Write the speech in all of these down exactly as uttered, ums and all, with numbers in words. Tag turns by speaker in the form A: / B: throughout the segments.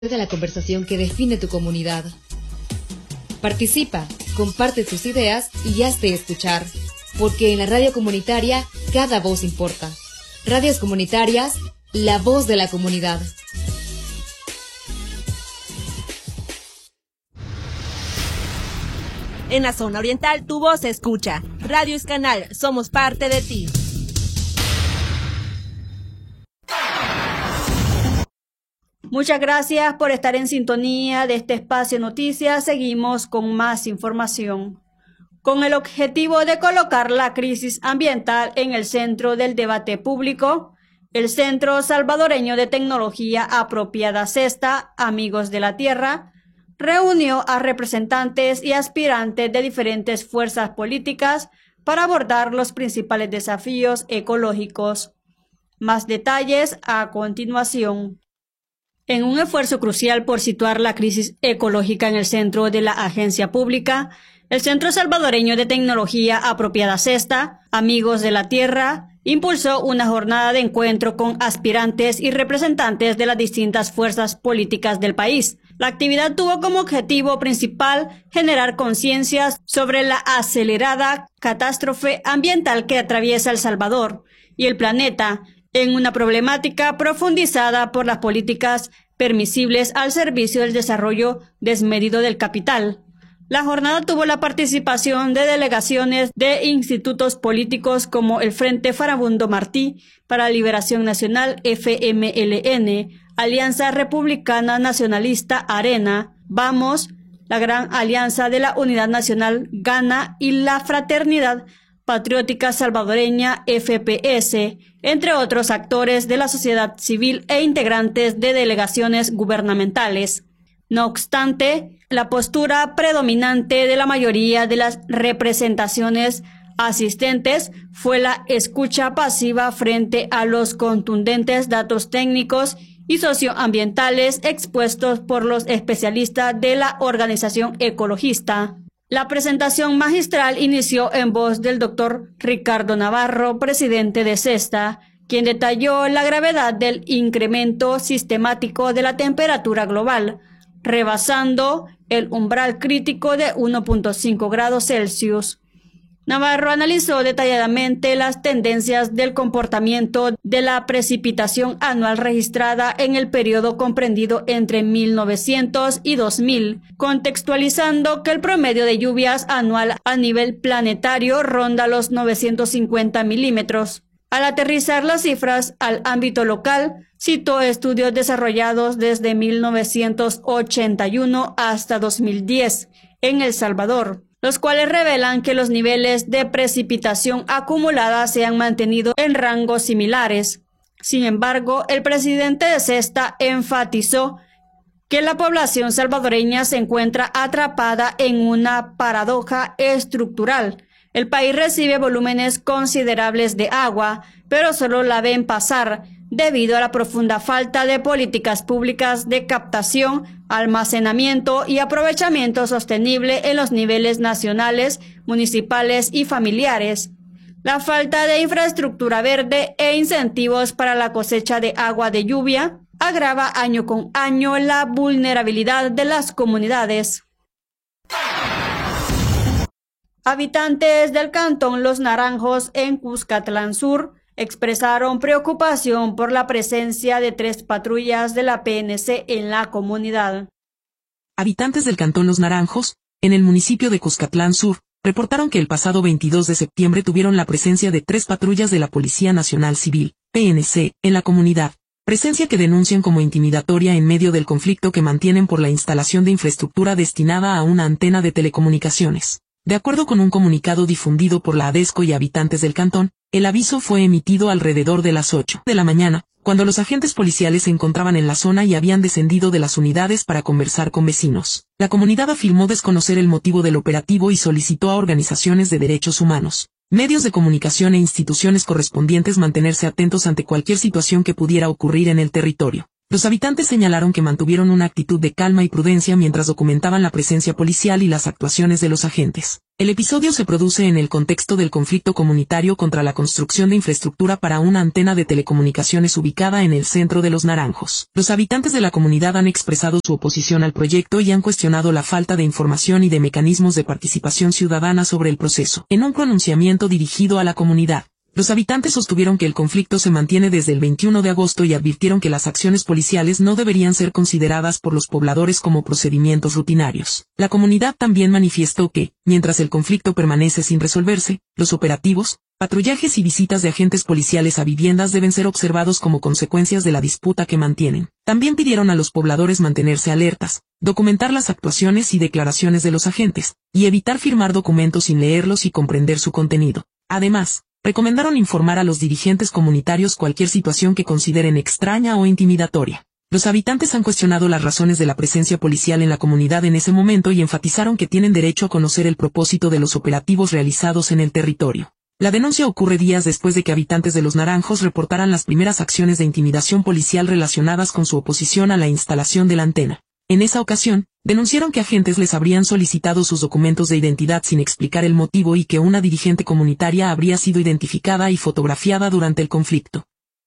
A: de la conversación que define tu comunidad. Participa, comparte tus ideas y hazte escuchar, porque en la radio comunitaria cada voz importa. Radios comunitarias, la voz de la comunidad.
B: En la zona oriental tu voz se escucha. Radio Escanal, somos parte de ti.
C: Muchas gracias por estar en sintonía de este espacio Noticias. Seguimos con más información. Con el objetivo de colocar la crisis ambiental en el centro del debate público, el Centro Salvadoreño de Tecnología Apropiada CESTA, Amigos de la Tierra, reunió a representantes y aspirantes de diferentes fuerzas políticas para abordar los principales desafíos ecológicos. Más detalles a continuación. En un esfuerzo crucial por situar la crisis ecológica en el centro de la agencia pública, el Centro Salvadoreño de Tecnología Apropiada CESTA, Amigos de la Tierra, impulsó una jornada de encuentro con aspirantes y representantes de las distintas fuerzas políticas del país. La actividad tuvo como objetivo principal generar conciencia sobre la acelerada catástrofe ambiental que atraviesa El Salvador y el planeta, en una problemática profundizada por las políticas permisibles al servicio del desarrollo desmedido del capital. La jornada tuvo la participación de delegaciones de institutos políticos como el Frente Farabundo Martí para la Liberación Nacional F M L N, Alianza Republicana Nacionalista Arena, Vamos, la Gran Alianza de la Unidad Nacional Gana y la Fraternidad Patriótica Salvadoreña F P S, entre otros actores de la sociedad civil e integrantes de delegaciones gubernamentales. No obstante, la postura predominante de la mayoría de las representaciones asistentes fue la escucha pasiva frente a los contundentes datos técnicos y socioambientales expuestos por los especialistas de la organización ecologista. La presentación magistral inició en voz del doctor Ricardo Navarro, presidente de CESTA, quien detalló la gravedad del incremento sistemático de la temperatura global, rebasando el umbral crítico de uno punto cinco grados Celsius. Navarro analizó detalladamente las tendencias del comportamiento de la precipitación anual registrada en el periodo comprendido entre mil novecientos y dos mil, contextualizando que el promedio de lluvias anual a nivel planetario ronda los novecientos cincuenta milímetros. Al aterrizar las cifras al ámbito local, citó estudios desarrollados desde mil novecientos ochenta y uno hasta dos mil diez en El Salvador, los cuales revelan que los niveles de precipitación acumulada se han mantenido en rangos similares. Sin embargo, el presidente de CESTA enfatizó que la población salvadoreña se encuentra atrapada en una paradoja estructural. El país recibe volúmenes considerables de agua, pero solo la ven pasar debido a la profunda falta de políticas públicas de captación, almacenamiento y aprovechamiento sostenible en los niveles nacionales, municipales y familiares. La falta de infraestructura verde e incentivos para la cosecha de agua de lluvia agrava año con año la vulnerabilidad de las comunidades. Habitantes del cantón Los Naranjos en Cuscatlán Sur expresaron preocupación por la presencia de tres patrullas de la P N C en la comunidad.
D: Habitantes del cantón Los Naranjos, en el municipio de Cuscatlán Sur, reportaron que el pasado veintidós de septiembre tuvieron la presencia de tres patrullas de la Policía Nacional Civil, P N C, en la comunidad, presencia que denuncian como intimidatoria en medio del conflicto que mantienen por la instalación de infraestructura destinada a una antena de telecomunicaciones. De acuerdo con un comunicado difundido por la ADESCO y habitantes del cantón, el aviso fue emitido alrededor de las ocho de la mañana, cuando los agentes policiales se encontraban en la zona y habían descendido de las unidades para conversar con vecinos. La comunidad afirmó desconocer el motivo del operativo y solicitó a organizaciones de derechos humanos, medios de comunicación e instituciones correspondientes mantenerse atentos ante cualquier situación que pudiera ocurrir en el territorio. Los habitantes señalaron que mantuvieron una actitud de calma y prudencia mientras documentaban la presencia policial y las actuaciones de los agentes. El episodio se produce en el contexto del conflicto comunitario contra la construcción de infraestructura para una antena de telecomunicaciones ubicada en el centro de Los Naranjos. Los habitantes de la comunidad han expresado su oposición al proyecto y han cuestionado la falta de información y de mecanismos de participación ciudadana sobre el proceso. En un pronunciamiento dirigido a la comunidad, los habitantes sostuvieron que el conflicto se mantiene desde el veintiuno de agosto y advirtieron que las acciones policiales no deberían ser consideradas por los pobladores como procedimientos rutinarios. La comunidad también manifestó que, mientras el conflicto permanece sin resolverse, los operativos, patrullajes y visitas de agentes policiales a viviendas deben ser observados como consecuencias de la disputa que mantienen. También pidieron a los pobladores mantenerse alertas, documentar las actuaciones y declaraciones de los agentes, y evitar firmar documentos sin leerlos y comprender su contenido. Además, recomendaron informar a los dirigentes comunitarios cualquier situación que consideren extraña o intimidatoria. Los habitantes han cuestionado las razones de la presencia policial en la comunidad en ese momento y enfatizaron que tienen derecho a conocer el propósito de los operativos realizados en el territorio. La denuncia ocurre días después de que habitantes de Los Naranjos reportaran las primeras acciones de intimidación policial relacionadas con su oposición a la instalación de la antena. En esa ocasión, denunciaron que agentes les habrían solicitado sus documentos de identidad sin explicar el motivo y que una dirigente comunitaria habría sido identificada y fotografiada durante el conflicto.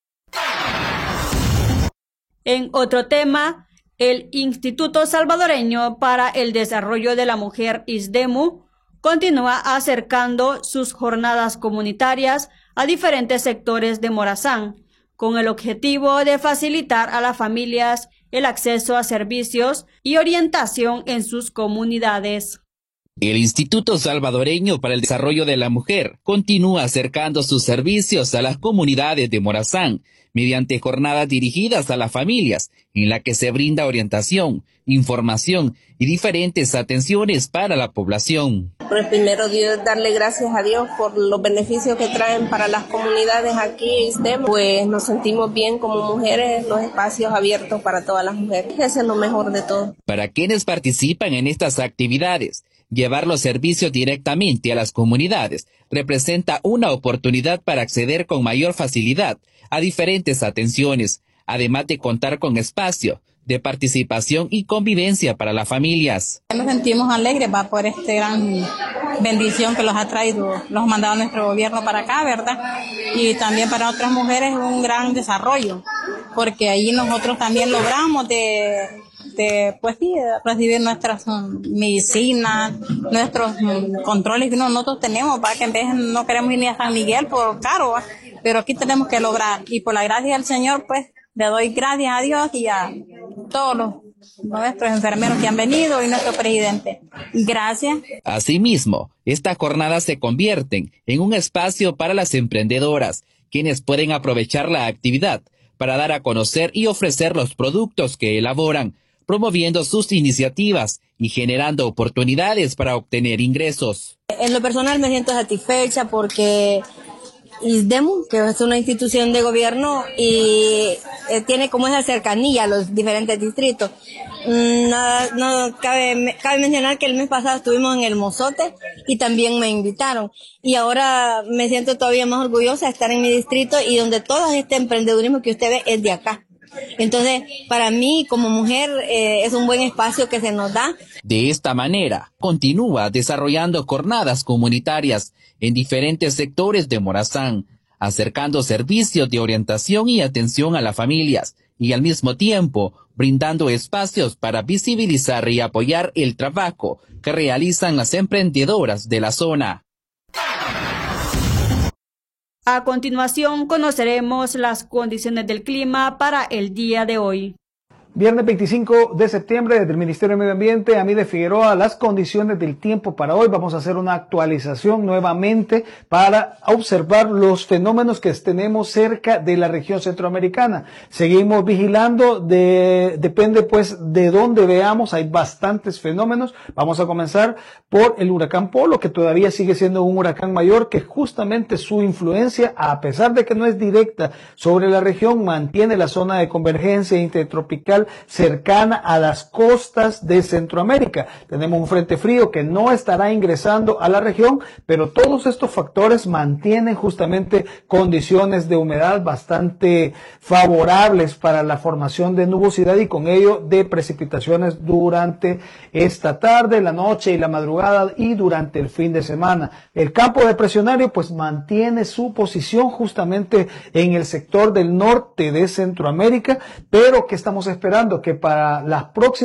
C: En otro tema, el Instituto Salvadoreño para el Desarrollo de la Mujer, ISDEMU, continúa acercando sus jornadas comunitarias a diferentes sectores de Morazán, con el objetivo de facilitar a las familias el acceso a servicios y orientación en sus comunidades.
E: El Instituto Salvadoreño para el Desarrollo de la Mujer continúa acercando sus servicios a las comunidades de Morazán mediante jornadas dirigidas a las familias, en la que se brinda orientación, información y diferentes atenciones para la población.
F: Pues primero Dios, darle gracias a Dios por los beneficios que traen para las comunidades aquí. Pues nos sentimos bien como mujeres, los espacios abiertos para todas las mujeres. Eso es lo mejor de todo.
E: Para quienes participan en estas actividades, llevar los servicios directamente a las comunidades representa una oportunidad para acceder con mayor facilidad a diferentes atenciones, además de contar con espacio de participación y convivencia para las familias.
G: Nos sentimos alegres va por esta gran bendición que los ha traído, los ha mandado nuestro gobierno para acá, ¿verdad? Y también para otras mujeres un gran desarrollo, porque ahí nosotros también logramos de, de pues sí, recibir nuestras um, medicinas, nuestros um, controles que nosotros tenemos, para que en vez no queremos ir ni a San Miguel por caro, ¿va? Pero aquí tenemos que lograr, y por la gracia del Señor, pues, le doy gracias a Dios y a todos los, nuestros enfermeros que han venido y nuestro presidente. Gracias.
E: Asimismo, estas jornadas se convierten en un espacio para las emprendedoras, quienes pueden aprovechar la actividad para dar a conocer y ofrecer los productos que elaboran, promoviendo sus iniciativas y generando oportunidades para obtener ingresos.
F: En lo personal me siento satisfecha porque ISDEMU, que es una institución de gobierno y eh, tiene como esa cercanía a los diferentes distritos. No, no cabe, cabe mencionar que el mes pasado estuvimos en el Mozote y también me invitaron. Y ahora me siento todavía más orgullosa de estar en mi distrito y donde todo este emprendedurismo que usted ve es de acá. Entonces, para mí, como mujer, eh, es un buen espacio que se nos da.
E: De esta manera, continúa desarrollando jornadas comunitarias en diferentes sectores de Morazán, acercando servicios de orientación y atención a las familias, y al mismo tiempo, brindando espacios para visibilizar y apoyar el trabajo que realizan las emprendedoras de la zona.
C: A continuación conoceremos las condiciones del clima para el día de hoy.
H: Viernes veinticinco de septiembre, desde el Ministerio de Medio Ambiente, Amide Figueroa, las condiciones del tiempo para hoy. Vamos a hacer una actualización nuevamente para observar los fenómenos que tenemos cerca de la región centroamericana. Seguimos vigilando, de, depende pues de dónde veamos, hay bastantes fenómenos. Vamos a comenzar por el huracán Polo, que todavía sigue siendo un huracán mayor, que justamente su influencia, a pesar de que no es directa sobre la región, mantiene la zona de convergencia intertropical tropical cercana a las costas de Centroamérica. Tenemos un frente frío que no estará ingresando a la región, pero todos estos factores mantienen justamente condiciones de humedad bastante favorables para la formación de nubosidad y con ello de precipitaciones durante esta tarde, la noche y la madrugada y durante el fin de semana. El campo depresionario pues mantiene su posición justamente en el sector del norte de Centroamérica, pero que estamos esperando que para las próximas